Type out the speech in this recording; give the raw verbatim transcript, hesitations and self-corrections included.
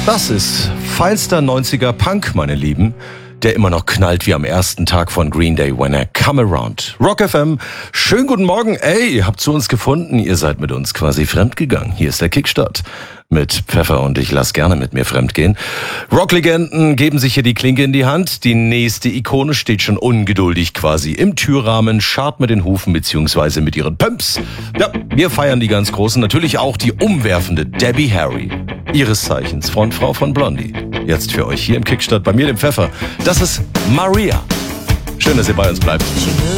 Das ist feinster neunziger Punk, meine Lieben, der immer noch knallt wie am ersten Tag von Green Day, When I Come Around. Rock F M, schönen guten Morgen. Ey, ihr habt zu uns gefunden, ihr seid mit uns quasi fremdgegangen. Hier ist der Kickstart mit Pfeffer und ich lass gerne mit mir fremdgehen. Rocklegenden geben sich hier die Klinke in die Hand. Die nächste Ikone steht schon ungeduldig quasi im Türrahmen, scharrt mit den Hufen beziehungsweise mit ihren Pumps. Ja, wir feiern die ganz Großen, natürlich auch die umwerfende Debbie Harry. Ihres Zeichens Frontfrau von Blondie. Jetzt für euch hier im Kickstart bei mir, dem Pfeffer. Das ist Maria. Schön, dass ihr bei uns bleibt.